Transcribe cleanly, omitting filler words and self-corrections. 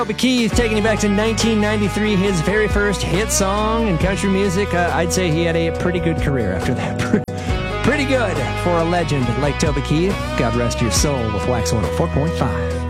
Toby Keith taking you back to 1993, his very first hit song in country music. I'd say he had a pretty good career after that. Pretty good for a legend like Toby Keith. God rest your soul with Wax 104.5.